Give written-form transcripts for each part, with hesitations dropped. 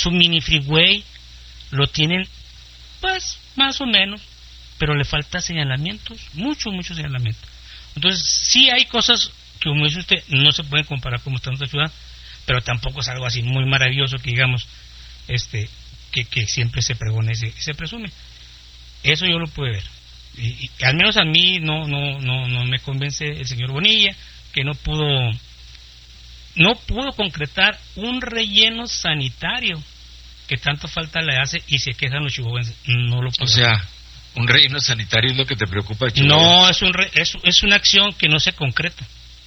su mini freeway lo tienen, pues, más o menos, pero le falta señalamientos, muchos señalamientos. Entonces, sí hay cosas que, como dice usted, no se pueden comparar como está en nuestra ciudad, pero tampoco es algo así muy maravilloso que digamos, que siempre se pregona y se presume. Eso yo lo pude ver. Y al menos a mí no me convence el señor Bonilla, que no pudo concretar un relleno sanitario que tanto falta le hace y se quejan los chihuahuenses. No lo pudo. O sea, un relleno sanitario es lo que te preocupa, Chihuahua. No, es una acción que no se concreta.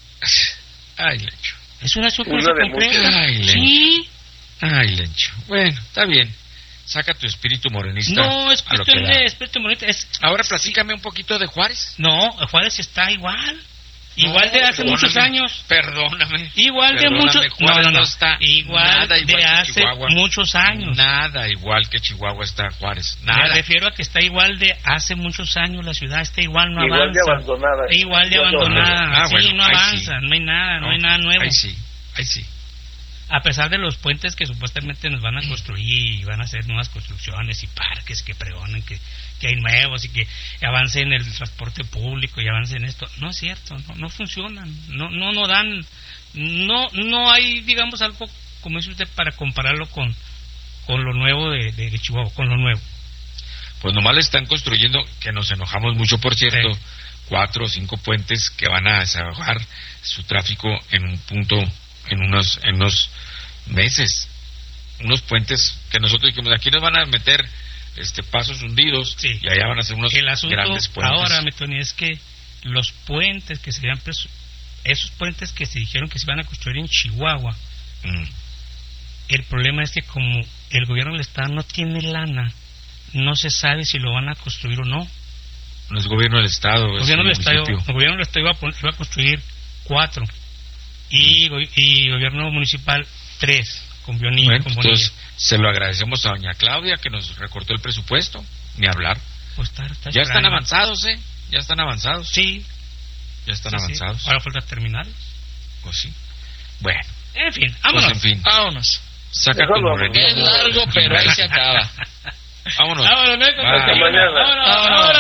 Ay, Lencho. Es una acción que no se concreta. Ay, Lencho. Sí. Ay, Lencho. Bueno, está bien. Saca tu espíritu morenista. No, es cuestión de espíritu morenista. Ahora platícame un poquito de Juárez. No, Juárez está igual. Igual de hace muchos años. Perdóname. Igual de muchos. No está igual de hace muchos años. Nada igual que Chihuahua está Juárez. Nada. Me refiero a que está igual de hace muchos años. La ciudad está igual, no igual avanza. Igual de abandonada. Sí, bueno, no avanza. Sí. No hay nada nuevo. Ahí sí. A pesar de los puentes que supuestamente nos van a construir y van a hacer nuevas construcciones y parques que pregonan que hay nuevos y que avancen el transporte público y avancen esto, no es cierto, no funcionan, no dan, no hay, digamos, algo como dice usted para compararlo con lo nuevo de Chihuahua, con lo nuevo. Pues nomás le están construyendo, que nos enojamos mucho, por cierto, sí, 4 o 5 puentes que van a desahogar su tráfico en un punto, en unos meses, unos puentes que nosotros dijimos, aquí nos van a meter pasos hundidos, sí, y allá van a ser unos grandes puentes. Ahora, Tony, es que los puentes que serían esos puentes que se dijeron que se iban a construir en Chihuahua, el problema es que como el gobierno del estado no tiene lana, no se sabe si lo van a construir o no. No es gobierno del estado, el gobierno del estado iba a construir 4 y gobierno municipal 3 con Bonilla. Bueno, entonces se lo agradecemos a doña Claudia que nos recortó el presupuesto, ni hablar. Pues está ya están avanzados, ya están avanzados. Sí, ya están avanzados. Sí. Ahora falta terminar. Pues sí. Bueno, en fin, vámonos. Vámonos. Saca tu morenito. Es largo, pero ahí se acaba. Vámonos. Vámonos. Hasta mañana. Vámonos.